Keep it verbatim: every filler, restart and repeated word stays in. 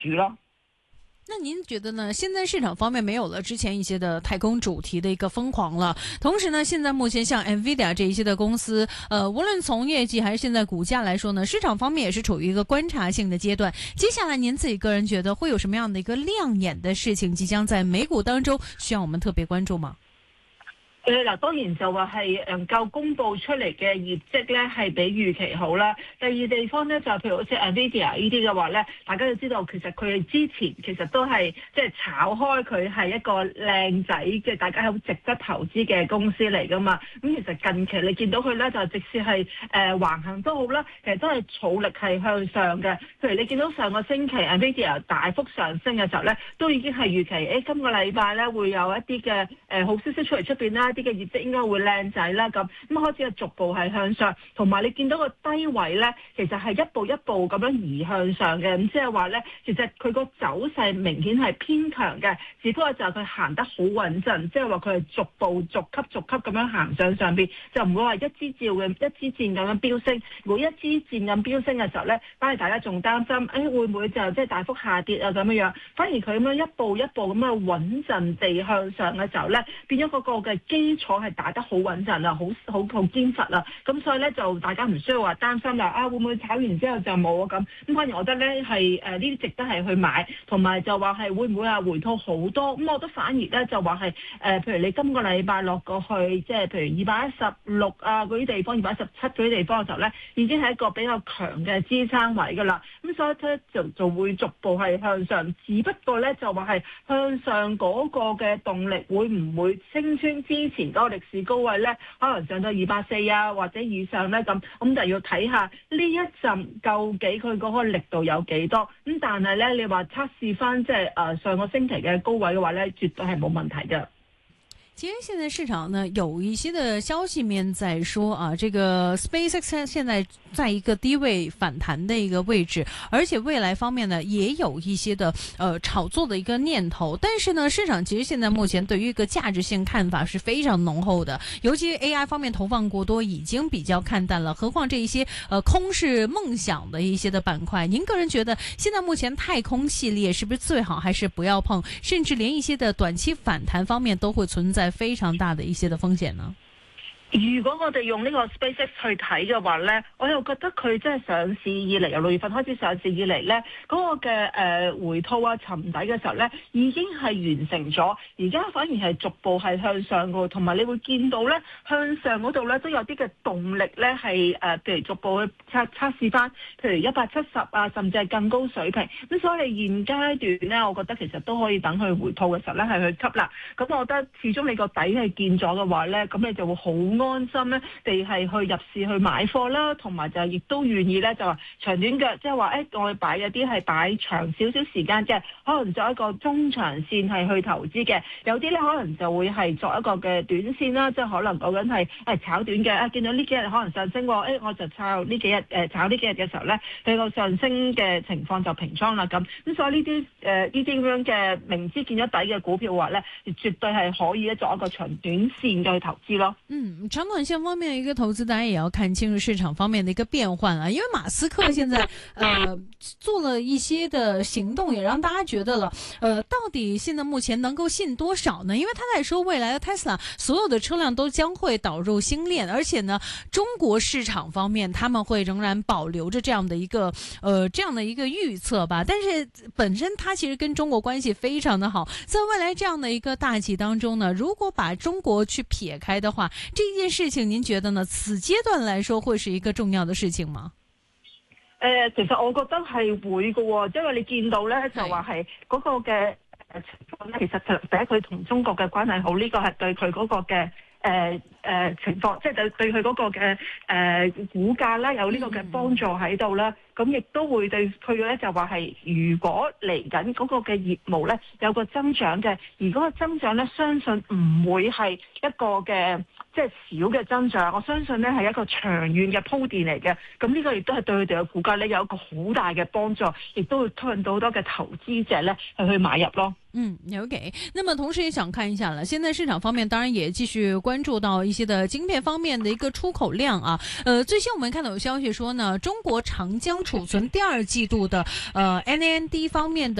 主咯。 那您觉得呢？现在市场方面没有了之前一些的太空主题的一个疯狂了，同时呢，现在目前像 Nvidia 这一些的公司，呃，无论从业绩还是现在股价来说呢，市场方面也是处于一个觀察性的階段。接下來您自己個人覺得會有什麼樣的一個亮眼的事情即將在美股當中需要我們特別關注嗎？ 誒嗱，當然就話係能夠公佈出嚟嘅業績咧係比預期好啦。第二地方咧就譬如好似 Nvidia 呢啲嘅話咧，大家要知道其實佢哋之前其實都係即係炒開佢係一個靚仔嘅，大家好值得投資嘅公司嚟噶嘛。咁其實近期你見到佢咧就即使係誒橫行都好啦，其實都係儲力係向上嘅。譬如你見到上個星期 Nvidia 大幅上升嘅時候咧，都已經係預期誒今個禮拜咧會有一啲嘅誒好消息出嚟出邊啦。啲嘅業績應該會靚仔啦，咁咁開始係逐步係向上，同埋你見到個低位咧，其實係一步一步咁樣移向上嘅，咁即係話咧，其實佢個走勢明顯係偏強嘅，只不過就係佢行得好穩陣，即係話佢係逐步逐級逐級咁樣行上上邊，就唔會話一支照嘅一支箭咁樣飆升。如果一支箭咁飆升嘅時候咧，反而大家仲擔心，誒、哎、會唔會就即係大幅下跌啊咁樣樣？反而佢咁樣一步一步咁樣穩陣地向上嘅時候咧，變咗嗰個嘅基礎係打得好穩陣啊，好好好堅實啦，咁所以咧就大家唔需要話擔心啦，啊會唔會炒完之後就冇啊咁，咁反而我覺得咧係誒呢啲值得係去買，同埋就話係會唔會啊回吐好多，咁我覺得反而咧就話係誒譬如你今個禮拜落過去，即係譬如二百一十六啊嗰啲地方，二百一十七嗰啲地方嘅時候咧，已經係一個比較強嘅支撐位噶啦，咁所以咧就就會逐步係向上，只不過咧就話係向上嗰個嘅動力會唔會升穿之前嗰個歷史高位咧，可能上到二百四啊或者以上咧咁，咁就要睇下呢一陣究竟佢嗰個力度有幾多。咁但係咧，你話測試翻即係誒上個星期嘅高位嘅話咧，絕對係冇問題嘅。 其實現在市場呢有一些的消息面在說啊，這個 SpaceX 現在在一個低位反彈的一個位置，而且未來方面呢也有一些的呃炒作的一個念頭。但是呢，市場其實現在目前對於一個價值性看法是非常濃厚的，尤其 A I 方面投放過多，已經比較看淡了。何況這一些呃空是夢想的一些的板塊，您個人覺得現在目前太空系列是不是最好，還是不要碰？甚至連一些的短期反彈方面都會存在非常大的一些的風險呢？ 如果我哋用呢個 SpaceX 去睇嘅話咧，我又覺得佢真係上市以嚟，由六月份開始上市以嚟咧，嗰、那個嘅誒、呃、回吐啊、沉底嘅時候咧，已經係完成咗。而家反而係逐步係向上嘅，同埋你會見到咧向上嗰度咧都有啲嘅動力咧係誒，譬如逐步去測測試翻，譬如一百七十啊，甚至係更高水平。咁所以現階段咧，我覺得其實都可以等佢回吐嘅時候咧係去吸納。咁我覺得始終你個底係見咗嘅話咧，咁你就會好安心咧，地係去入市去買貨啦，同埋就亦都願意咧，就話長短腳，即係話誒，我哋擺有啲係擺長少少時間嘅，可能作一個中長線係去投資嘅，有啲咧可能就會係作一個嘅短線啦，即係可能講緊係誒炒短嘅，啊見到呢幾日可能上升，誒、哎、我就炒呢幾日誒炒呢幾日嘅時候咧，佢個上升嘅情況就平倉啦咁，咁所以呢啲誒呢啲咁樣嘅明知見咗底嘅股票嘅話咧，絕對係可以作一個長短線嘅去投資咯。 嗯，長短線方面的一個投資，當然也要看清楚市場方面的一個變換啊。因為馬斯克現在，呃，做了一些的行動，也讓大家覺得了，呃，到底現在目前能夠信多少呢？因為他在說未來的 Tesla 所有的車輛都將會導入星鏈，而且呢，中國市場方面他們會仍然保留着這樣的一個，呃，這樣的一個預測吧。但是本身它其實跟中國關係非常的好，在未來這樣的一個大棋當中呢，如果把中國去撇開的話，這件事情您覺得呢？此階段來說會是一個重要的事情嗎？ 誒、呃，其實我覺得係會嘅、哦，因為你見到咧就話係嗰個嘅誒情況咧，其實就第一佢同中國嘅關係好，呢、這個係對佢嗰個嘅誒誒情況，即係對對佢嗰個嘅誒、呃、股價咧有呢個嘅幫助喺度啦。咁亦都會對佢咧就話係，如果嚟緊嗰個嘅業務咧有個增長嘅，而嗰個增長咧相信唔會係一個嘅即係少嘅增長，我相信咧係一個長遠嘅鋪墊嚟嘅。咁呢個亦都係對佢哋嘅股價咧有一個好大嘅幫助，亦都會吸引到好多嘅投資者咧係去買入咯。 嗯 ，OK。那麼同時也想看一下了，現在市場方面當然也繼續關注到一些的晶片方面的一個出口量啊。呃，最新我們看到有消息說呢，中國長江儲存第二季度的呃 N A N D 方面的